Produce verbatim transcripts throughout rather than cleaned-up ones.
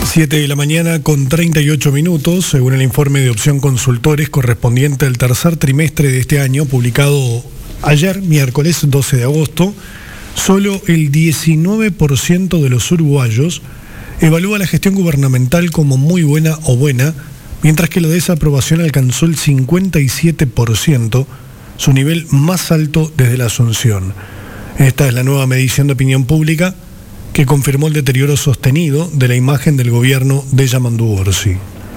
siete de la mañana con treinta y ocho minutos, según el informe de Opción Consultores correspondiente al tercer trimestre de este año, publicado ayer, miércoles doce de agosto, solo el diecinueve por ciento de los uruguayos evalúa la gestión gubernamental como muy buena o buena, mientras que la desaprobación alcanzó el cincuenta y siete por ciento, su nivel más alto desde la asunción. Esta es la nueva medición de opinión pública que confirmó el deterioro sostenido de la imagen del gobierno de Yamandu Orsi.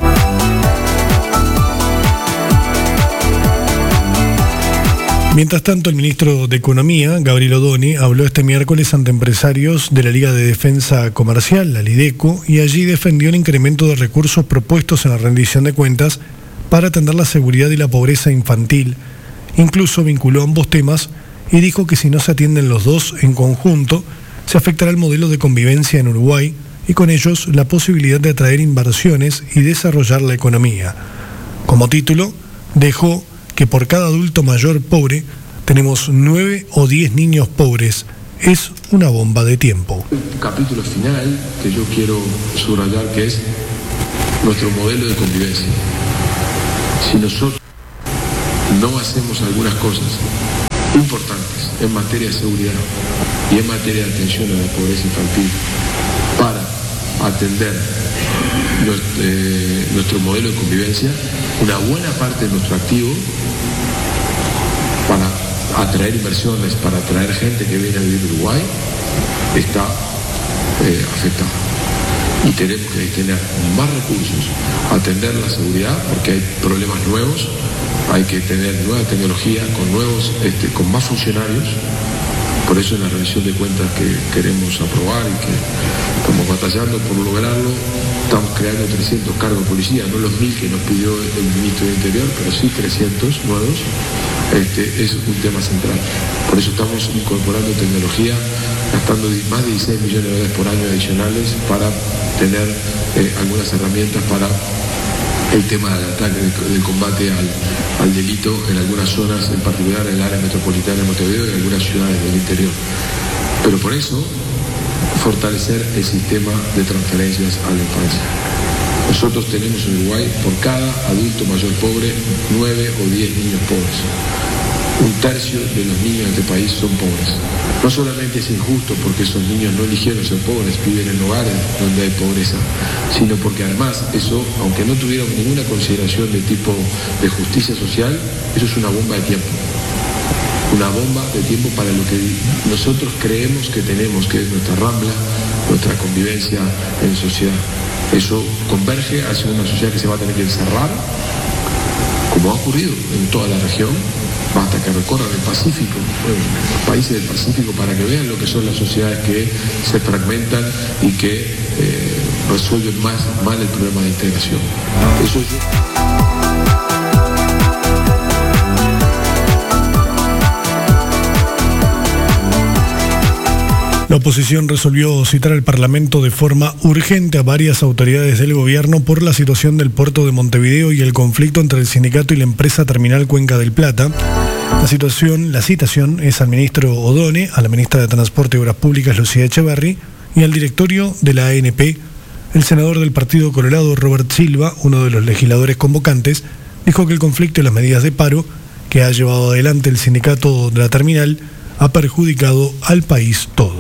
Mientras tanto, el ministro de Economía, Gabriel Odoni, habló este miércoles ante empresarios de la Liga de Defensa Comercial, la Lideco, y allí defendió el incremento de recursos propuestos en la rendición de cuentas para atender la seguridad y la pobreza infantil. Incluso vinculó ambos temas y dijo que si no se atienden los dos en conjunto, se afectará el modelo de convivencia en Uruguay y con ellos la posibilidad de atraer inversiones y desarrollar la economía. Como título, dejó que por cada adulto mayor pobre tenemos nueve o diez niños pobres. Es una bomba de tiempo. Un capítulo final que yo quiero subrayar, que es nuestro modelo de convivencia. Si nosotros no hacemos algunas cosas importantes en materia de seguridad y en materia de atención a la pobreza infantil para atender nuestro, eh, nuestro modelo de convivencia, una buena parte de nuestro activo para atraer inversiones, para atraer gente que viene a vivir a Uruguay, está eh, afectada. Y tenemos que tener más recursos, atender la seguridad, porque hay problemas nuevos, hay que tener nueva tecnología, con nuevos, este, con más funcionarios. Por eso en la revisión de cuentas que queremos aprobar y que estamos batallando por lograrlo, estamos creando trescientos cargos de policía, no los mil que nos pidió el ministro del Interior, pero sí trescientos nuevos. Este, es un tema central. Por eso estamos incorporando tecnología, gastando más de dieciséis millones de dólares por año adicionales para tener eh, algunas herramientas para el tema del ataque, del combate al, al delito en algunas zonas, en particular en el área metropolitana de Montevideo y en algunas ciudades del interior. Pero por eso, fortalecer el sistema de transferencias a la infancia. Nosotros tenemos en Uruguay, por cada adulto mayor pobre, nueve o diez niños pobres. Un tercio de los niños de este país son pobres. No solamente es injusto porque esos niños no eligieron ser pobres, viven en hogares donde hay pobreza, sino porque además eso, aunque no tuvieron ninguna consideración de tipo de justicia social, eso es una bomba de tiempo. Una bomba de tiempo para lo que nosotros creemos que tenemos, que es nuestra rambla, nuestra convivencia en sociedad. Eso converge hacia una sociedad que se va a tener que encerrar, como ha ocurrido en toda la región. Basta que recorran el Pacífico, los países del Pacífico, para que vean lo que son las sociedades que se fragmentan y que eh, resuelven más mal el problema de integración. Eso es... La oposición resolvió citar al Parlamento de forma urgente a varias autoridades del gobierno por la situación del puerto de Montevideo y el conflicto entre el sindicato y la empresa terminal Cuenca del Plata. La situación, la citación es al ministro Odoni, a la ministra de Transporte y Obras Públicas, Lucía Echeverri, y al directorio de la A N P. El senador del Partido Colorado, Robert Silva, uno de los legisladores convocantes, dijo que el conflicto y las medidas de paro que ha llevado adelante el sindicato de la terminal ha perjudicado al país todo.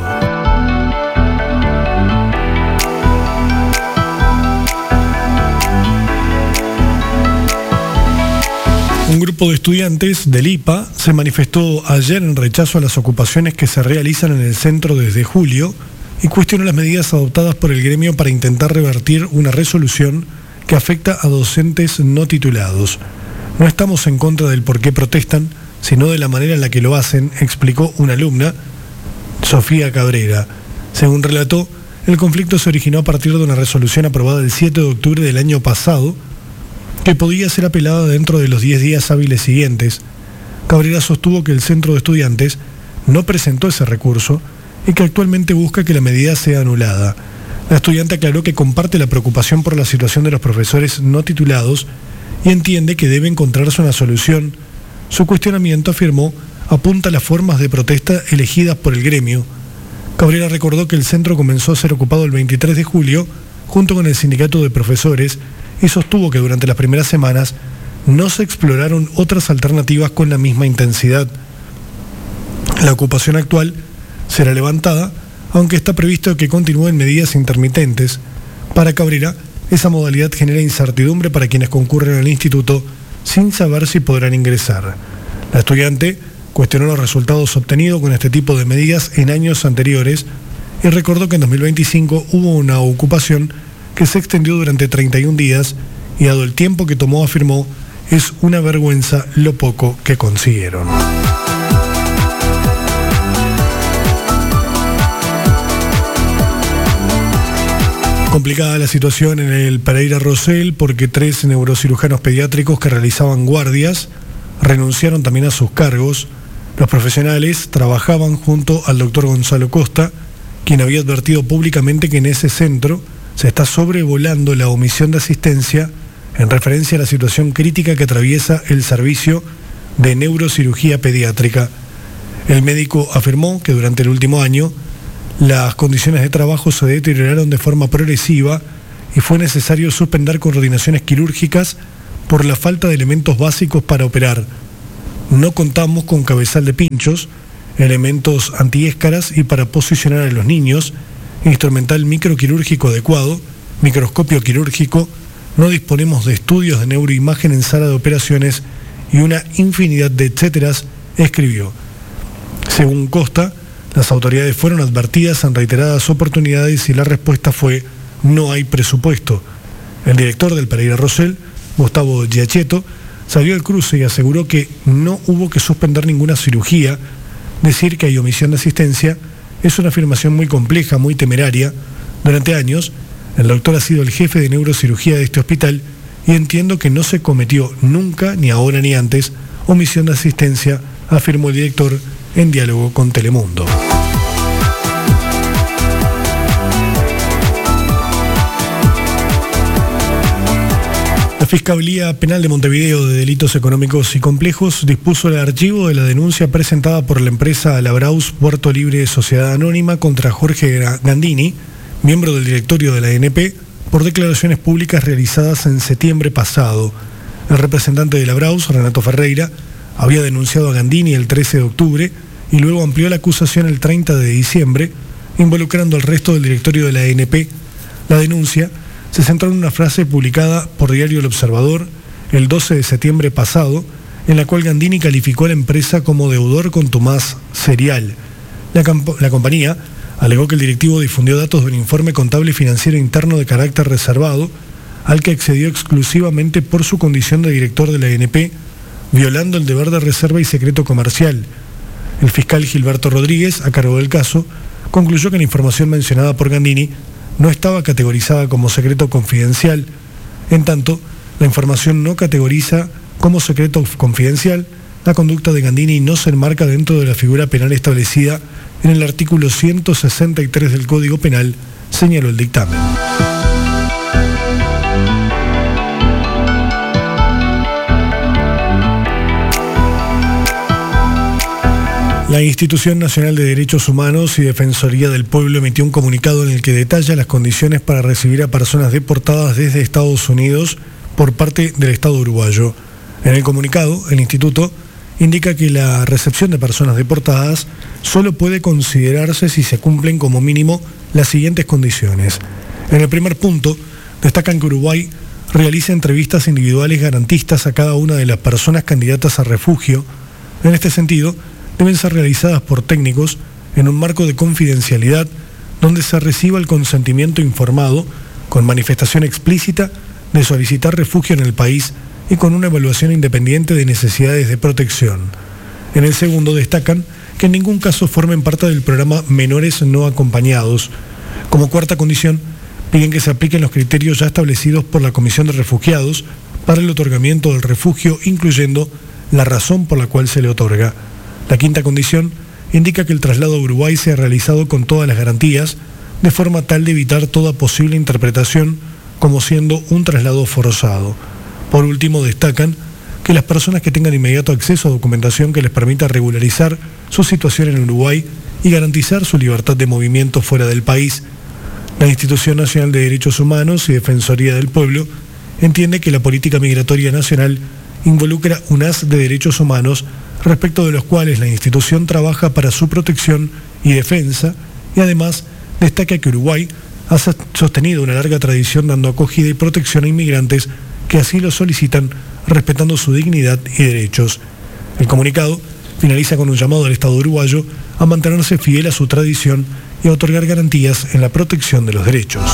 Un grupo de estudiantes del I P A se manifestó ayer en rechazo a las ocupaciones que se realizan en el centro desde julio y cuestionó las medidas adoptadas por el gremio para intentar revertir una resolución que afecta a docentes no titulados. No estamos en contra del por qué protestan, sino de la manera en la que lo hacen, explicó una alumna, Sofía Cabrera. Según relató, el conflicto se originó a partir de una resolución aprobada el siete de octubre del año pasado, que podía ser apelada dentro de los diez días hábiles siguientes. Cabrera sostuvo que el centro de estudiantes no presentó ese recurso y que actualmente busca que la medida sea anulada. La estudiante aclaró que comparte la preocupación por la situación de los profesores no titulados y entiende que debe encontrarse una solución. Su cuestionamiento, afirmó, apunta a las formas de protesta elegidas por el gremio. Cabrera recordó que el centro comenzó a ser ocupado el veintitrés de julio, junto con el sindicato de profesores, y sostuvo que durante las primeras semanas no se exploraron otras alternativas con la misma intensidad. La ocupación actual será levantada, aunque está previsto que continúen medidas intermitentes. Para Cabrera, esa modalidad genera incertidumbre para quienes concurren al instituto sin saber si podrán ingresar. La estudiante cuestionó los resultados obtenidos con este tipo de medidas en años anteriores y recordó que en dos mil veinticinco hubo una ocupación que se extendió durante treinta y un días y, dado el tiempo que tomó, afirmó, es una vergüenza lo poco que consiguieron. Complicada la situación en el Pereira Rosell porque tres neurocirujanos pediátricos que realizaban guardias renunciaron también a sus cargos. Los profesionales trabajaban junto al doctor Gonzalo Costa, quien había advertido públicamente que en ese centro se está sobrevolando la omisión de asistencia en referencia a la situación crítica que atraviesa el servicio de neurocirugía pediátrica. El médico afirmó que durante el último año las condiciones de trabajo se deterioraron de forma progresiva y fue necesario suspender coordinaciones quirúrgicas por la falta de elementos básicos para operar. No contamos con cabezal de pinchos, elementos antiéscaras y para posicionar a los niños, instrumental microquirúrgico adecuado, microscopio quirúrgico, no disponemos de estudios de neuroimagen en sala de operaciones y una infinidad de etcéteras, escribió. Según Costa, las autoridades fueron advertidas en reiteradas oportunidades y la respuesta fue: no hay presupuesto. El director del Pereira Rosell, Gustavo Giacchetto, salió al cruce y aseguró que no hubo que suspender ninguna cirugía. Decir que hay omisión de asistencia es una afirmación muy compleja, muy temeraria. Durante años, el doctor ha sido el jefe de neurocirugía de este hospital y entiendo que no se cometió nunca, ni ahora ni antes, omisión de asistencia, afirmó el director en diálogo con Telemundo. La Fiscalía Penal de Montevideo de Delitos Económicos y Complejos dispuso el archivo de la denuncia presentada por la empresa Labraus Puerto Libre Sociedad Anónima contra Jorge Gandini, miembro del directorio de la A N P, por declaraciones públicas realizadas en septiembre pasado. El representante de Labraus, Renato Ferreira, había denunciado a Gandini el trece de octubre y luego amplió la acusación el treinta de diciembre, involucrando al resto del directorio de la A N P. La denuncia se centró en una frase publicada por Diario El Observador el doce de septiembre pasado, en la cual Gandini calificó a la empresa como deudor contumaz serial. La, la compañía alegó que el directivo difundió datos de un informe contable y financiero interno de carácter reservado, al que accedió exclusivamente por su condición de director de la A N P, violando el deber de reserva y secreto comercial. El fiscal Gilberto Rodríguez, a cargo del caso, concluyó que la información mencionada por Gandini no estaba categorizada como secreto confidencial. En tanto, la información no categoriza como secreto confidencial, la conducta de Gandini no se enmarca dentro de la figura penal establecida en el artículo ciento sesenta y tres del Código Penal, señaló el dictamen. La Institución Nacional de Derechos Humanos y Defensoría del Pueblo emitió un comunicado en el que detalla las condiciones para recibir a personas deportadas desde Estados Unidos por parte del Estado uruguayo. En el comunicado, el instituto indica que la recepción de personas deportadas solo puede considerarse si se cumplen como mínimo las siguientes condiciones. En el primer punto, destacan que Uruguay realiza entrevistas individuales garantistas a cada una de las personas candidatas a refugio. En este sentido, deben ser realizadas por técnicos en un marco de confidencialidad donde se reciba el consentimiento informado con manifestación explícita de solicitar refugio en el país y con una evaluación independiente de necesidades de protección. En el segundo destacan que en ningún caso formen parte del programa menores no acompañados. Como cuarta condición, piden que se apliquen los criterios ya establecidos por la Comisión de Refugiados para el otorgamiento del refugio, incluyendo la razón por la cual se le otorga. La quinta condición indica que el traslado a Uruguay sea realizado con todas las garantías, de forma tal de evitar toda posible interpretación como siendo un traslado forzado. Por último, destacan que las personas que tengan inmediato acceso a documentación que les permita regularizar su situación en Uruguay y garantizar su libertad de movimiento fuera del país. La Institución Nacional de Derechos Humanos y Defensoría del Pueblo entiende que la política migratoria nacional involucra un haz de derechos humanos respecto de los cuales la institución trabaja para su protección y defensa, y además destaca que Uruguay ha sostenido una larga tradición dando acogida y protección a inmigrantes que así lo solicitan, respetando su dignidad y derechos. El comunicado finaliza con un llamado al Estado uruguayo a mantenerse fiel a su tradición y a otorgar garantías en la protección de los derechos.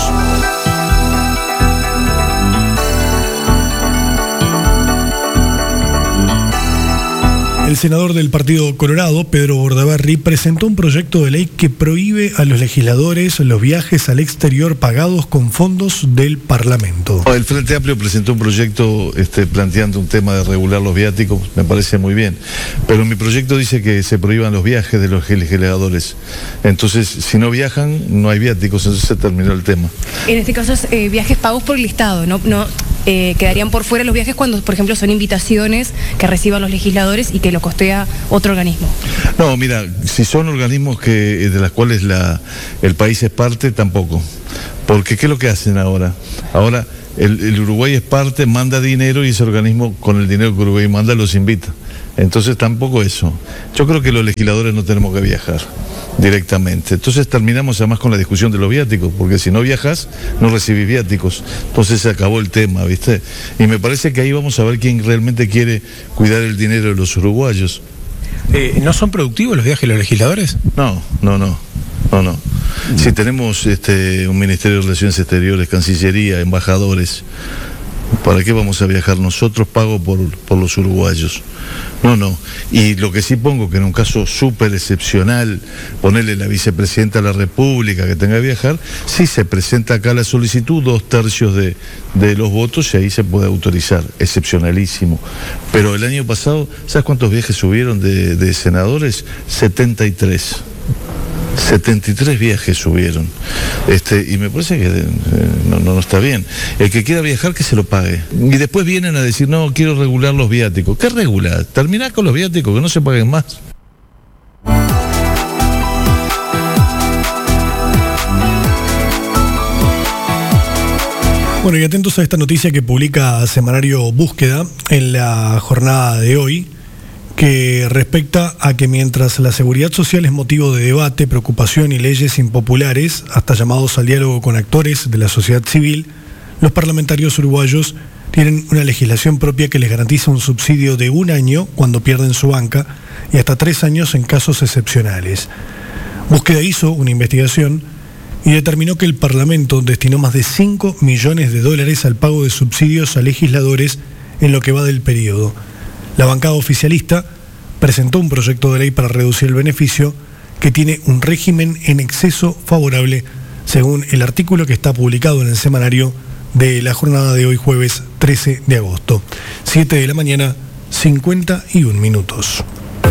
El senador del Partido Colorado, Pedro Bordaberry, presentó un proyecto de ley que prohíbe a los legisladores los viajes al exterior pagados con fondos del Parlamento. El Frente Amplio presentó un proyecto este, planteando un tema de regular los viáticos, me parece muy bien, pero mi proyecto dice que se prohíban los viajes de los legisladores. Entonces, si no viajan, no hay viáticos, entonces se terminó el tema. En este caso es eh, viajes pagos por el Estado, ¿no? no eh, quedarían por fuera los viajes cuando, por ejemplo, son invitaciones que reciban los legisladores y que lo costea otro organismo. No, mira, si son organismos que de las cuales la, el país es parte, tampoco. Porque ¿qué es lo que hacen ahora? Ahora el, el Uruguay es parte, manda dinero y ese organismo con el dinero que Uruguay manda los invita. Entonces tampoco eso. Yo creo que los legisladores no tenemos que viajar directamente. Entonces terminamos además con la discusión de los viáticos, porque si no viajas, no recibís viáticos. Entonces se acabó el tema, ¿viste? Y me parece que ahí vamos a ver quién realmente quiere cuidar el dinero de los uruguayos. Eh, ¿No son productivos los viajes de los legisladores? No, no, no, no, no. Si tenemos este, un Ministerio de Relaciones Exteriores, Cancillería, embajadores, ¿para qué vamos a viajar nosotros pago por, por los uruguayos? No, no. Y lo que sí pongo, que en un caso súper excepcional, ponerle la vicepresidenta de la República que tenga que viajar, sí se presenta acá la solicitud, dos tercios de, de los votos y ahí se puede autorizar, excepcionalísimo. Pero el año pasado, ¿sabes cuántos viajes subieron de, de senadores? setenta y tres. setenta y tres viajes subieron. Este, y me parece que eh, no, no, no está bien. El que quiera viajar, que se lo pague. Y después vienen a decir, no, quiero regular los viáticos. ¿Qué regular? Terminá con los viáticos, que no se paguen más. Bueno, y atentos a esta noticia que publica Semanario Búsqueda en la jornada de hoy, que respecta a que mientras la seguridad social es motivo de debate, preocupación y leyes impopulares, hasta llamados al diálogo con actores de la sociedad civil, los parlamentarios uruguayos tienen una legislación propia que les garantiza un subsidio de un año cuando pierden su banca y hasta tres años en casos excepcionales. Búsqueda hizo una investigación y determinó que el Parlamento destinó más de cinco millones de dólares al pago de subsidios a legisladores en lo que va del periodo. La bancada oficialista presentó un proyecto de ley para reducir el beneficio que tiene un régimen en exceso favorable, según el artículo que está publicado en el semanario de la jornada de hoy, jueves trece de agosto. siete de la mañana, cincuenta y un minutos.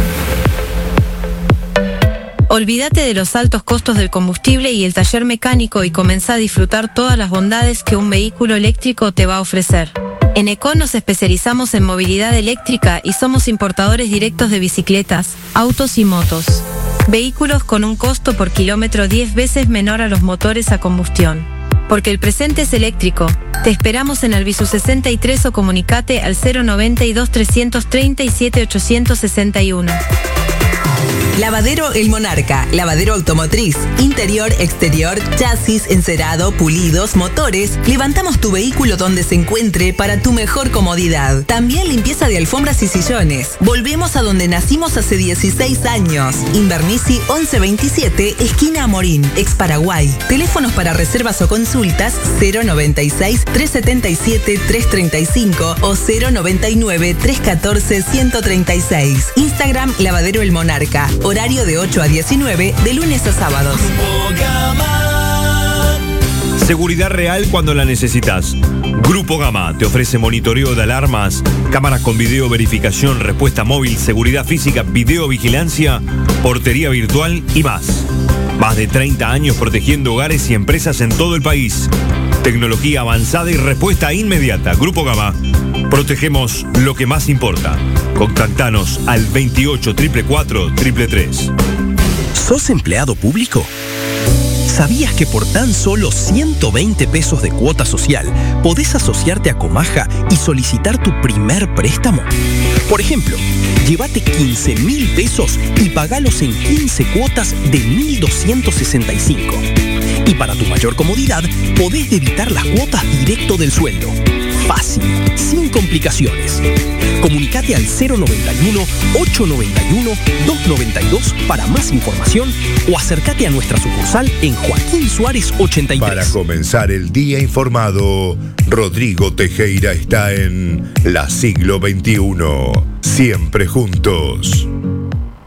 Olvídate de los altos costos del combustible y el taller mecánico y comenzá a disfrutar todas las bondades que un vehículo eléctrico te va a ofrecer. En Econ nos especializamos en movilidad eléctrica y somos importadores directos de bicicletas, autos y motos. Vehículos con un costo por kilómetro diez veces menor a los motores a combustión. Porque el presente es eléctrico. Te esperamos en Albizu sesenta y tres o comunicate al cero noventa y dos, trescientos treinta y siete, ochocientos sesenta y uno. Lavadero El Monarca, lavadero automotriz, interior, exterior, chasis, encerado, pulidos, motores. Levantamos tu vehículo donde se encuentre para tu mejor comodidad. También limpieza de alfombras y sillones. Volvemos a donde nacimos hace dieciséis años. Invernizzi once veintisiete, esquina Amorín, ex Paraguay. Teléfonos para reservas o consultas cero noventa y seis, trescientos setenta y siete, trescientos treinta y cinco o cero noventa y nueve, trescientos catorce, ciento treinta y seis. Instagram Lavadero El Monarca. Horario de ocho a diecinueve, de lunes a sábados. Seguridad real cuando la necesitas. Grupo Gama te ofrece monitoreo de alarmas, cámaras con video verificación, respuesta móvil, seguridad física, videovigilancia, portería virtual y más. Más de treinta años protegiendo hogares y empresas en todo el país. Tecnología avanzada y respuesta inmediata. Grupo Gama. Protegemos lo que más importa. Contactanos al veintiocho, cuatrocientos cuarenta y cuatro, tres tres tres. ¿Sos empleado público? ¿Sabías que por tan solo ciento veinte pesos de cuota social podés asociarte a Comaja y solicitar tu primer préstamo? Por ejemplo, llévate quince mil pesos y pagalos en quince cuotas de mil doscientos sesenta y cinco. Y para tu mayor comodidad, podés debitar las cuotas directo del sueldo. Fácil, sin complicaciones. Comunicate al cero noventa y uno, ochocientos noventa y uno, doscientos noventa y dos para más información o acércate a nuestra sucursal en Joaquín Suárez ochenta y tres. Para comenzar el día informado, Rodrigo Tejera está en La Siglo veintiuno. Siempre juntos.